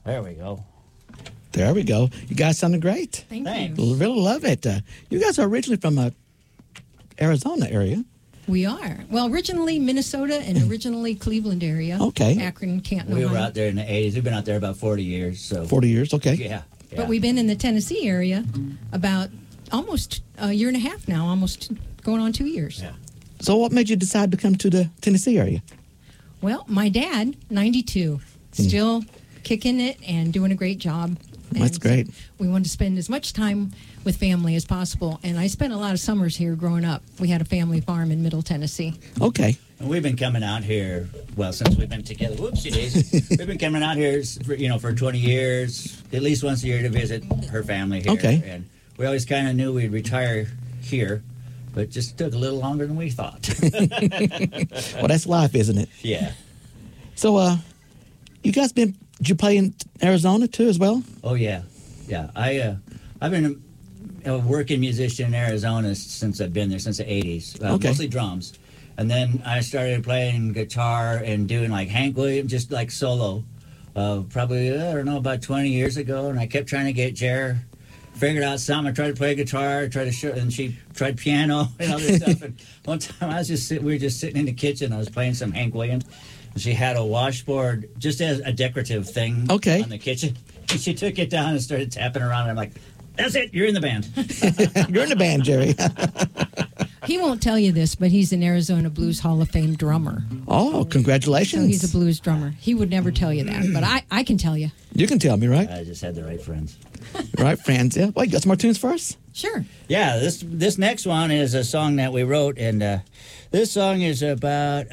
There we go. There we go. You guys sounded great. Thanks. you. Really love it. You guys are originally from Arizona area. We are. Well, originally Minnesota and originally Cleveland area. Okay. Akron, Canton, We were Ohio. out there in the 80s. We've been out there about 40 years. So 40 years, okay. Yeah. But we've been in the Tennessee area about almost a year and a half now, almost going on 2 years. Yeah. So what made you decide to come to the Tennessee area? Well, my dad, 92, still kicking it and doing a great job. That's And great. We wanted to spend as much time with family as possible. And I spent a lot of summers here growing up. We had a family farm in Middle Tennessee. Okay. And we've been coming out here, well, since we've been together. Whoopsie days. We've been coming out here, for 20 years, at least once a year to visit her family here. Okay. And we always kind of knew we'd retire here, but it just took a little longer than we thought. Well, that's life, isn't it? Yeah. So, you guys did you play in Arizona too as well? Oh, yeah. Yeah. I've been a working musician in Arizona since I've been there, since the 80s. Okay. Mostly drums. And then I started playing guitar and doing like Hank Williams, just like solo, probably, about 20 years ago. And I kept trying to get Jer, figured out something. I tried to play guitar, and she tried piano and other stuff. And one time we were just sitting in the kitchen. I was playing some Hank Williams. And she had a washboard just as a decorative thing Okay. on the kitchen. And she took it down and started tapping around. And I'm like, that's it. You're in the band. You're in the band, Jerry. He won't tell you this, but he's an Arizona Blues Hall of Fame drummer. Oh, congratulations. So he's a blues drummer. He would never tell you that, but I can tell you. You can tell me, right? I just had the right friends. Right, friends. Yeah. Well, you got some more tunes for us? Sure. Yeah, this next one is a song that we wrote, and this song is about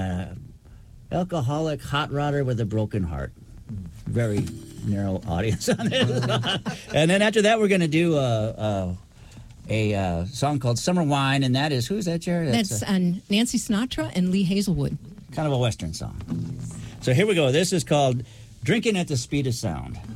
alcoholic hot rodder with a broken heart. Very narrow audience on this. And then after that, we're going to do a song called Summer Wine, and that is, who's that, Jerry? That's Nancy Sinatra and Lee Hazelwood. Kind of a Western song. So here we go. This is called Drinking at the Speed of Sound.